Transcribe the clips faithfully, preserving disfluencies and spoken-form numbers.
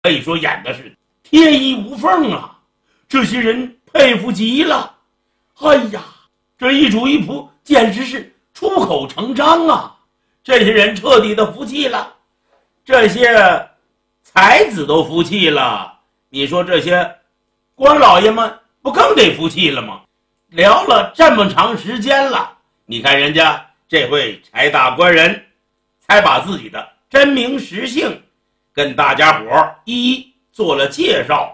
可以说演的是天衣无缝啊，这些人佩服极了。哎呀，这一主一仆简直是出口成章啊！这些人彻底的服气了，这些才子都服气了，你说这些官老爷们不更得服气了吗？聊了这么长时间了，你看人家这回柴大官人才把自己的真名实姓跟大家伙一一做了介绍。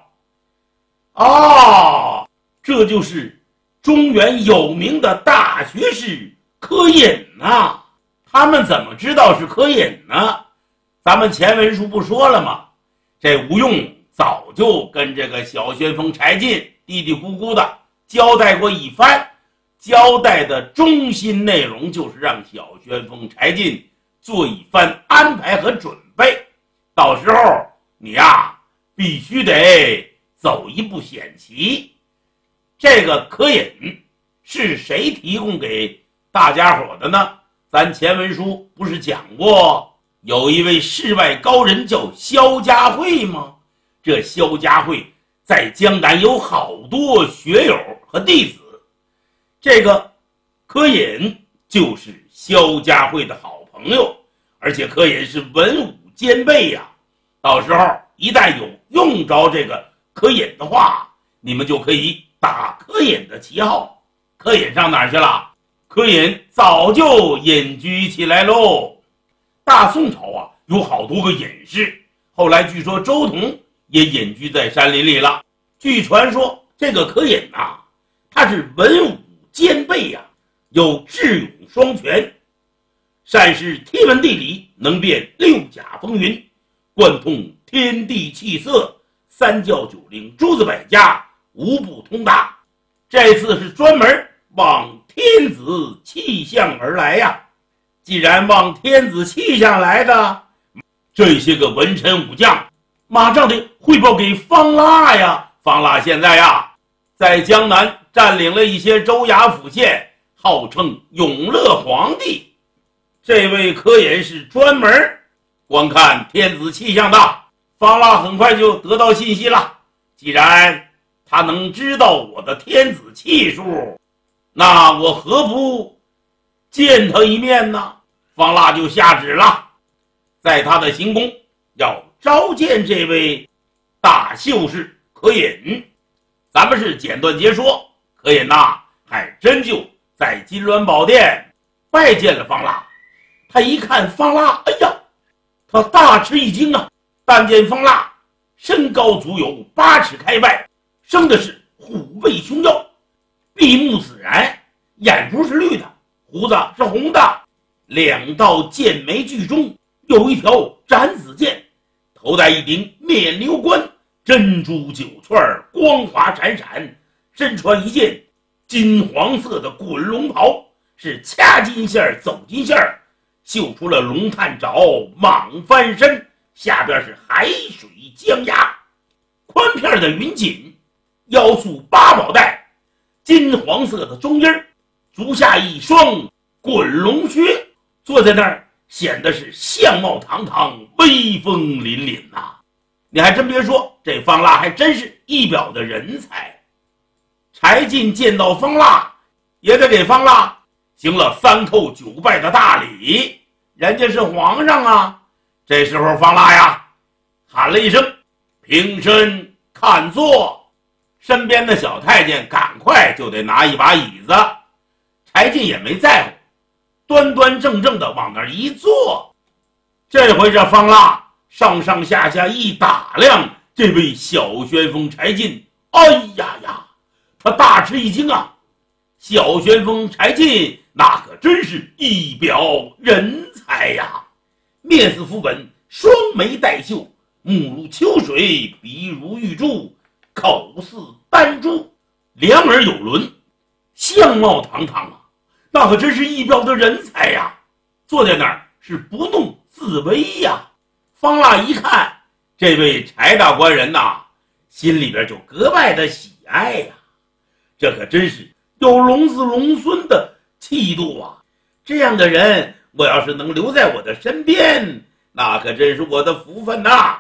哦，这就是中原有名的大学士柯隐啊！他们怎么知道是柯隐呢？咱们前文书不说了吗？这吴用早就跟这个小旋风柴进嘀嘀咕咕的交代过一番，交代的中心内容就是让小旋风柴进做一番安排和准备，到时候你呀必须得走一步险棋。这个柯隐是谁提供给大家伙的呢？咱前文书不是讲过有一位世外高人叫萧家慧吗？这萧家慧在江南有好多学友和弟子，这个柯隐就是萧家慧的好朋友，而且柯隐是文武兼备呀、啊。到时候一旦有用着这个柯隐的话，你们就可以打柯隐的旗号。柯隐上哪儿去了？柯隐早就隐居起来喽。大宋朝啊，有好多个隐士，后来据说周同也隐居在山林里了。据传说这个柯隐啊，他是文武兼备呀、啊，有智勇双全，善识天文地理，能辨六甲风云，贯通天地气色，三教九令诸子百家无不通达。这次是专门望天子气象而来呀、啊。既然望天子气象来的，这些个文臣武将马上得汇报给方腊呀。方腊现在呀，在江南占领了一些州衙府县，号称永乐皇帝。这位柯隐是专门观看天子气象的。方腊很快就得到信息了，既然他能知道我的天子气数，那我何不见他一面呢？方腊就下旨了，在他的行宫要召见这位大秀士柯隐。咱们是简短截说，柯隐呐，还真就在金銮宝殿拜见了方腊。他一看方腊，哎呀，他大吃一惊啊！但见方腊身高足有八尺开外，生的是虎背熊腰，闭目自然，眼珠是绿的，胡子是红的，两道剑眉俱中，有一条斩子剑，头戴一顶冕旒冠，珍珠九串光华闪闪，身穿一件金黄色的滚龙袍，是掐金线走金线，绣出了龙探爪蟒翻身，下边是海水江崖，宽片的云锦，腰束八宝带，金黄色的中衣，足下一双滚龙靴，坐在那儿显得是相貌堂堂，威风凛凛呐、啊。你还真别说，这方腊还真是一表的人才。柴进见到方腊，也得给方腊行了三叩九拜的大礼，人家是皇上啊。这时候方腊呀喊了一声平身看坐，身边的小太监赶快就得拿一把椅子，柴进也没在乎，端端正正的往那儿一坐。这回这方腊上上下下一打量这位小旋风柴进，哎呀呀，他大吃一惊啊！小旋风柴进那可真是一表人才呀，面似副本，双眉带秀，目如秋水，鼻如玉珠，口似丹珠，两耳有轮，相貌堂堂啊，那可真是一表的人才呀！坐在那儿是不动自威呀。方腊一看这位柴大官人呐，心里边就格外的喜爱呀，这可真是有龙子龙孙的气度啊！这样的人，我要是能留在我的身边，那可真是我的福分呐！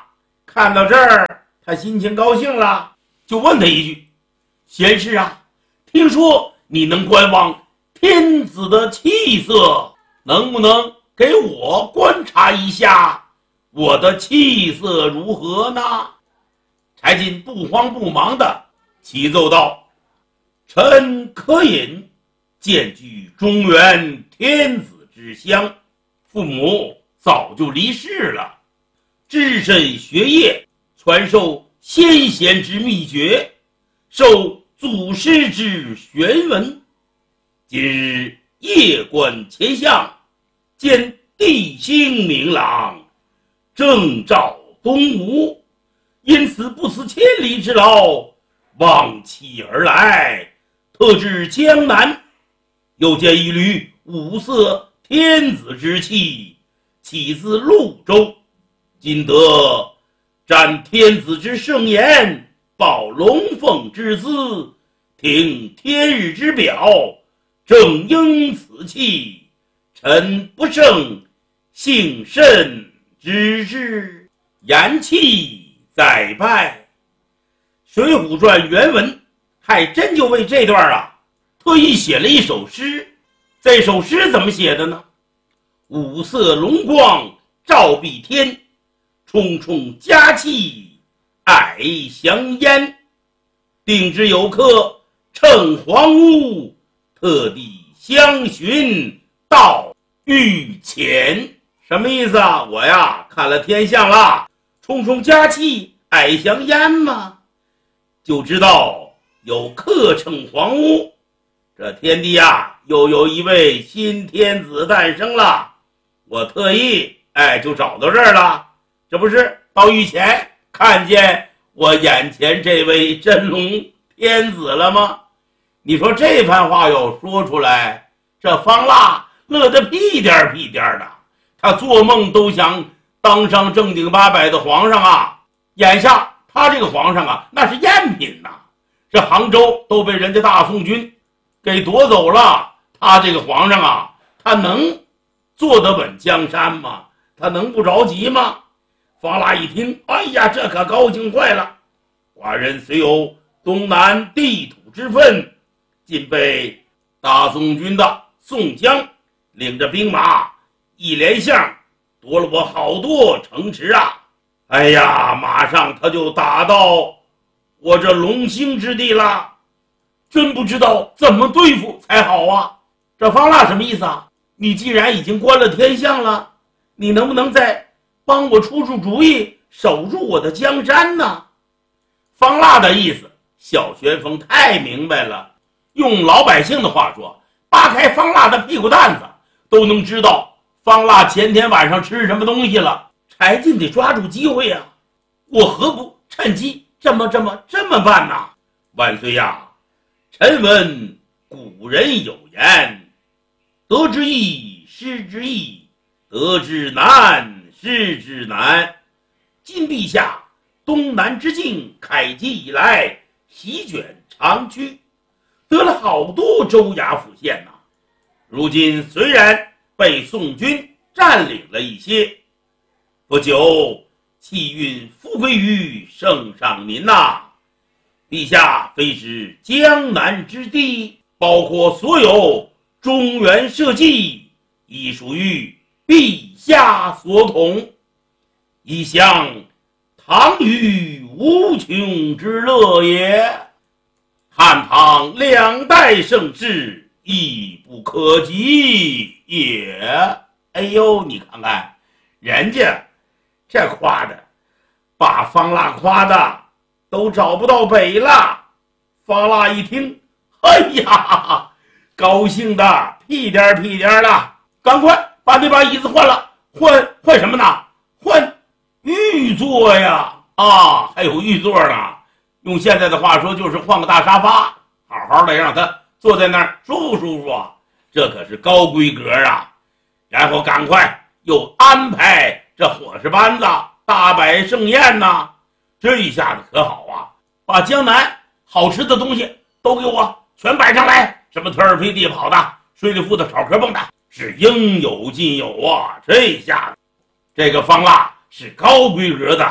看到这儿，他心情高兴了，就问他一句：“贤士啊，听说你能观望天子的气色，能不能给我观察一下我的气色如何呢？”柴进不慌不忙地启奏道：“臣柯隐荐居中原天子之乡，父母早就离世了，只身学业，传授先贤之秘诀，受祖师之玄文。今日夜观前相，见地星明朗，正照东吴，因此不辞千里之劳，望其而来，特至江南。又见一缕五色天子之气，起自潞州，今得瞻天子之圣言，抱龙凤之姿，听天日之表，正应此气，臣不胜幸甚之至，言气再拜。”《水浒传》原文还真就为这段啊特意写了一首诗。这首诗怎么写的呢？五色龙光照碧天，冲冲佳气爱香烟。定知有客乘黄屋，特地相寻到御前。什么意思啊？我呀看了天象了，冲冲佳气爱香烟嘛，就知道有客乘黄屋，这天地啊又有一位新天子诞生了。我特意哎就找到这儿了，这不是到御前看见我眼前这位真龙天子了吗？你说这番话要说出来，这方腊乐得屁颠屁颠的，他做梦都想当上正经八百的皇上啊。眼下他这个皇上啊那是赝品呐、啊，这杭州都被人家大宋军给夺走了，他这个皇上啊他能坐得稳江山吗？他能不着急吗？方腊一听，哎呀，这可高兴坏了。寡人虽有东南地土之分，竟被大宋军的宋江领着兵马一连巷夺了我好多城池啊！哎呀，马上他就打到我这龙兴之地了，真不知道怎么对付才好啊！这方腊什么意思啊？你既然已经观了天象了，你能不能再帮我出出主意，守住我的江山呢？方腊的意思小旋风太明白了，用老百姓的话说，扒开方腊的屁股蛋子都能知道方腊前天晚上吃什么东西了。柴进得抓住机会啊，我何不趁机这么这么这么办呢？万岁呀，臣闻古人有言，得之易失之易，得之难失之难。今陛下东南之境开基以来席卷长驱，得了好多州衙府县呐、啊。如今虽然被宋军占领了一些，不久气运复归于圣上您呐、啊。陛下非知江南之地，包括所有中原社稷，亦属于陛下所统，一享唐虞无穷之乐也。汉唐两代盛世，亦不可及也。哎呦，你看看人家这夸的，把方腊夸的都找不到北了。方腊一听，哎呀，高兴的屁颠屁颠的，赶快把那把椅子换了。换换什么呢？换御座呀！啊，还有御座呢。用现在的话说，就是换个大沙发，好好的让他坐在那儿舒服舒服。这可是高规格啊！然后赶快又安排这伙食班子大摆盛宴呐，这一下子可好啊！把江南好吃的东西都给我全摆上来，什么特尔飞地跑的、水里浮的、炒壳蹦的，是应有尽有啊！这一下子，这个方腊是高规格的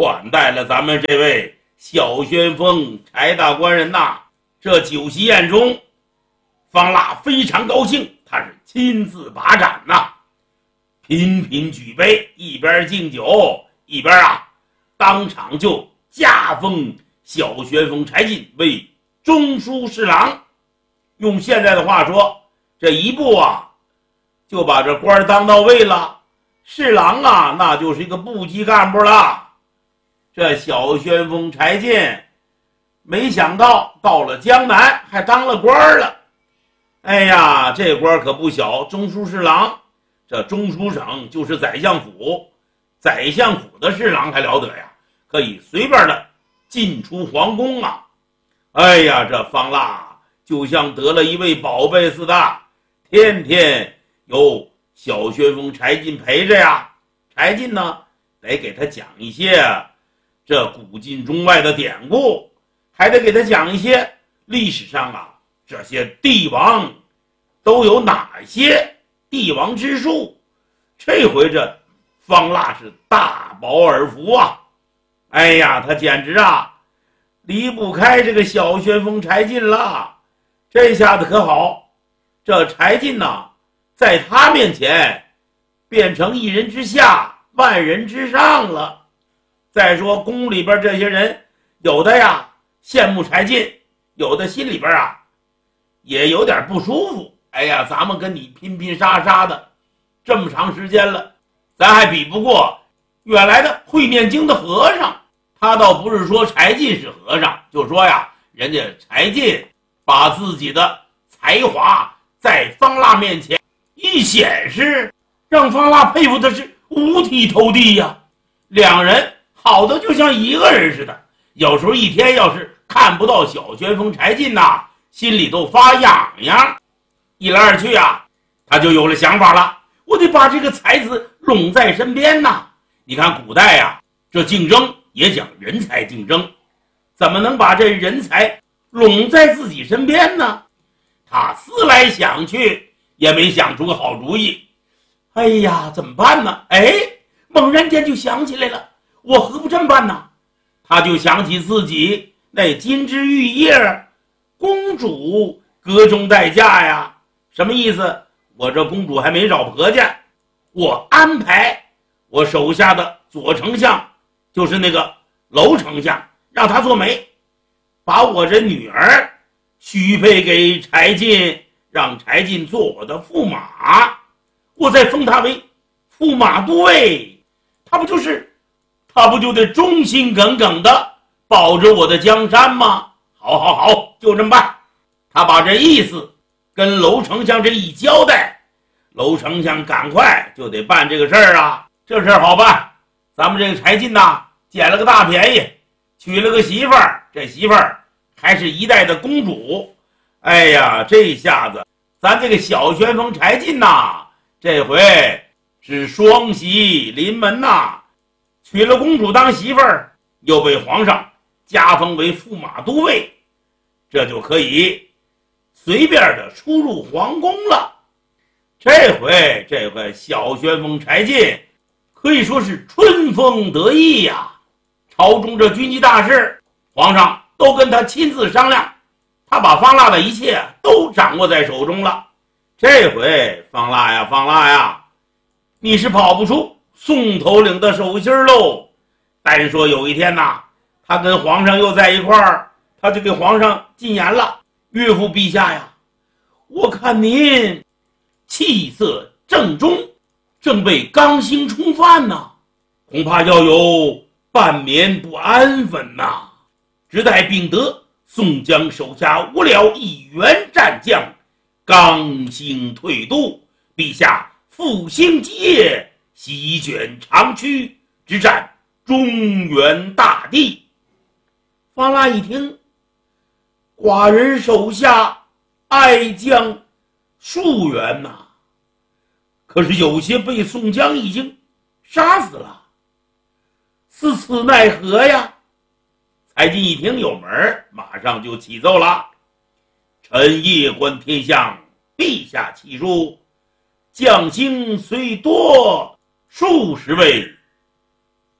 款待了咱们这位小旋风柴大官人呐。这酒席宴中，方腊非常高兴，他是亲自把盏呐，频频举杯，一边敬酒一边啊，当场就加封小旋风柴进为中书侍郎。用现在的话说，这一步啊，就把这官当到位了。侍郎啊，那就是一个部级干部了。这小旋风柴进，没想到到了江南还当了官了。哎呀，这官可不小，中书侍郎。这中书省就是宰相府，宰相府的侍郎还了得呀，可以随便的进出皇宫啊。哎呀，这方腊就像得了一位宝贝似的，天天有小旋风柴进陪着呀。柴进呢，得给他讲一些这古今中外的典故，还得给他讲一些历史上啊这些帝王都有哪些帝王之术。这回这方腊是大饱耳福啊。哎呀，他简直啊离不开这个小旋风柴进了。这下子可好，这柴进呐，在他面前变成一人之下万人之上了。再说宫里边这些人，有的呀羡慕柴进，有的心里边啊也有点不舒服。哎呀，咱们跟你拼拼杀杀的这么长时间了，咱还比不过原来的会念经的和尚。他倒不是说柴进是和尚，就说呀，人家柴进把自己的才华在方腊面前一显示，让方腊佩服的是五体投地呀。两人好的就像一个人似的，有时候一天要是看不到小旋风柴进呐，心里都发痒痒。一来二去啊，他就有了想法了，我得把这个才子拢在身边呐。你看古代呀，这竞争也讲人才竞争，怎么能把这人才拢在自己身边呢？他思来想去也没想出个好主意。哎呀，怎么办呢？哎，猛然间就想起来了，我何不这么办呢？他就想起自己那金枝玉叶，公主阁中待嫁呀。什么意思？我这公主还没找婆家，我安排我手下的左丞相，就是那个娄丞相，让他做媒，把我这女儿许配给柴进，让柴进做我的驸马，我再封他为驸马都尉，他不就是他不就得忠心耿耿的保着我的江山吗？好好好，就这么办。他把这意思跟娄丞相这一交代，娄丞相赶快就得办这个事儿啊。这事儿好办，咱们这个柴进呐，捡了个大便宜，娶了个媳妇儿，这媳妇儿还是一代的公主。哎呀，这下子咱这个小旋风柴进呐，这回是双喜临门呐，娶了公主当媳妇儿，又被皇上加封为驸马都尉，这就可以随便的出入皇宫了。这回这回小旋风柴进可以说是春风得意呀。朝中这军机大事，皇上都跟他亲自商量，他把方腊的一切都掌握在手中了。这回方腊呀方腊呀，你是跑不出宋头领的手心喽。单说有一天呐，他跟皇上又在一块儿，他就给皇上进言了，岳父陛下呀，我看您气色正中，正被刚性冲犯呐，恐怕要有半眠不安分呐。只待秉得宋江手下无了一员战将，刚性退渡，陛下复兴基业，席卷长驱，直占中原大地。方腊一听，寡人手下爱将数员呐，可是有些被宋江已经杀死了，是此奈何呀？柴进一听有门，马上就启奏了：臣夜观天象，陛下启书，将星虽多数十位，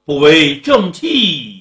不为正气